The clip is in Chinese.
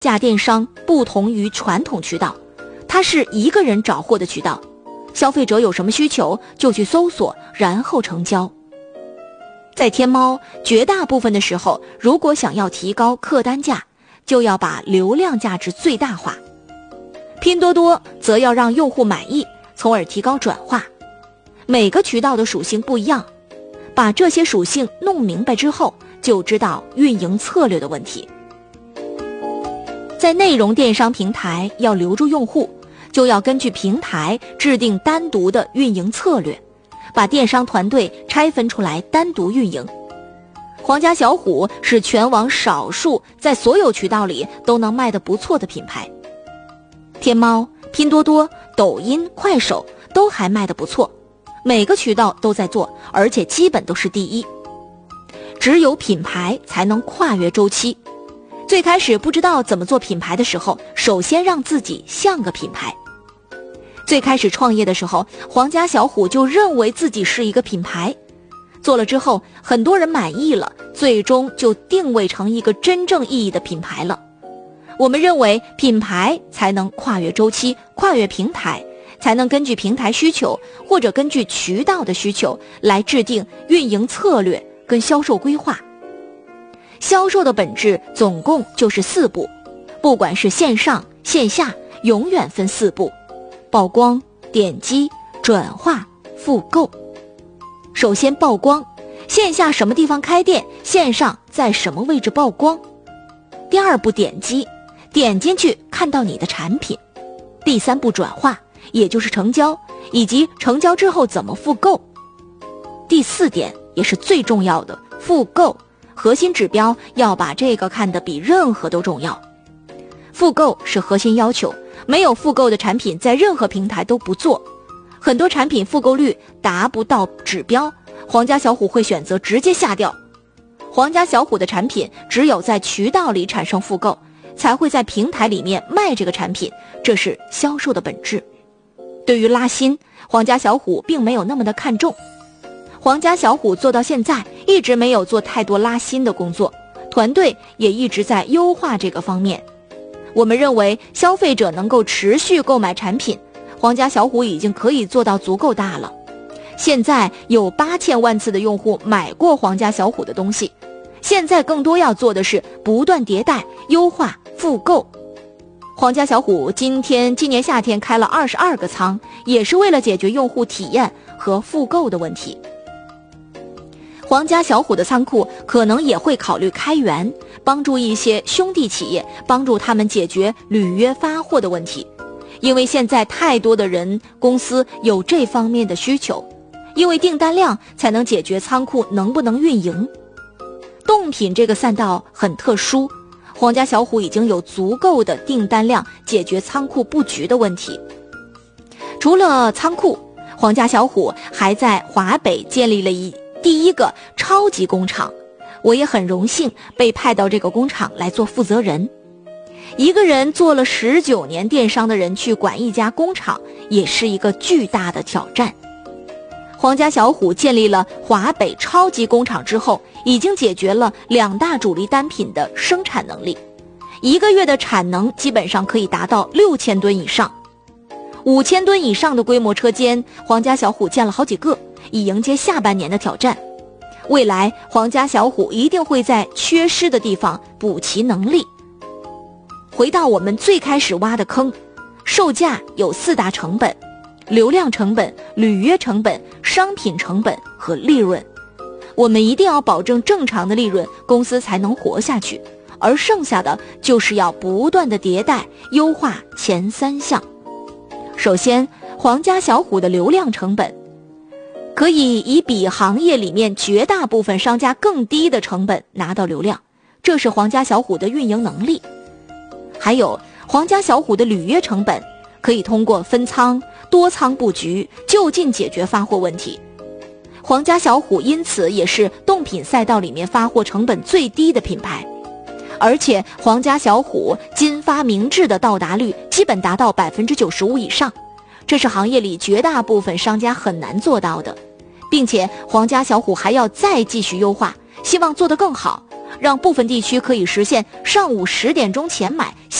价电商不同于传统渠道，它是一个人找货的渠道，消费者有什么需求就去搜索，然后成交。在天猫，绝大部分的时候，如果想要提高客单价，就要把流量价值最大化。拼多多则要让用户满意，从而提高转化。每个渠道的属性不一样，把这些属性弄明白之后，就知道运营策略的问题。在内容电商平台要留住用户，就要根据平台制定单独的运营策略，把电商团队拆分出来单独运营。皇家小虎是全网少数在所有渠道里都能卖得不错的品牌。天猫、拼多多、抖音、快手都还卖得不错，每个渠道都在做，而且基本都是第一。只有品牌才能跨越周期。最开始不知道怎么做品牌的时候，首先让自己像个品牌。最开始创业的时候，皇家小虎就认为自己是一个品牌，做了之后很多人满意了，最终就定位成一个真正意义的品牌了。我们认为品牌才能跨越周期，跨越平台，才能根据平台需求或者根据渠道的需求来制定运营策略跟销售规划。销售的本质总共就是4步，不管是线上线下，永远分4步：曝光、点击、转化、复购。首先曝光，线下什么地方开店，线上在什么位置曝光。第2步点击，点进去看到你的产品。第3步转化，也就是成交，以及成交之后怎么复购。第4点也是最重要的，复购，核心指标要把这个看得比任何都重要。复购是核心要求，没有复购的产品在任何平台都不做。很多产品复购率达不到指标，皇家小虎会选择直接下掉。皇家小虎的产品只有在渠道里产生复购，才会在平台里面卖这个产品，这是销售的本质。对于拉新，皇家小虎并没有那么的看重。皇家小虎做到现在一直没有做太多拉新的工作，团队也一直在优化这个方面。我们认为消费者能够持续购买产品，皇家小虎已经可以做到足够大了。现在有8000万次的用户买过皇家小虎的东西，现在更多要做的是不断迭代、优化、复购。皇家小虎今年夏天开了22个仓，也是为了解决用户体验和复购的问题。皇家小虎的仓库可能也会考虑开源，帮助一些兄弟企业，帮助他们解决履约发货的问题。因为现在太多的人公司有这方面的需求，因为订单量才能解决仓库能不能运营。冻品这个赛道很特殊，皇家小虎已经有足够的订单量解决仓库布局的问题。除了仓库，皇家小虎还在华北建立了第一个超级工厂，我也很荣幸被派到这个工厂来做负责人。一个人做了19年电商的人去管一家工厂，也是一个巨大的挑战。皇家小虎建立了华北超级工厂之后，已经解决了2大主力单品的生产能力，1个月的产能基本上可以达到6000吨以上。5000吨以上的规模车间，皇家小虎建了好几个，以迎接下半年的挑战。未来皇家小虎一定会在缺失的地方补齐能力。回到我们最开始挖的坑，售价有4大成本：流量成本、履约成本、商品成本和利润。我们一定要保证正常的利润，公司才能活下去，而剩下的就是要不断的迭代优化前3项。首先，皇家小虎的流量成本可以比行业里面绝大部分商家更低的成本拿到流量，这是皇家小虎的运营能力。还有皇家小虎的履约成本，可以通过分仓、多仓布局就近解决发货问题。皇家小虎因此也是冻品赛道里面发货成本最低的品牌，而且皇家小虎金发明制的到达率基本达到95%以上，这是行业里绝大部分商家很难做到的。并且皇家小虎还要再继续优化， 希望做得更好，让部分地区可以实现上午10点钟前买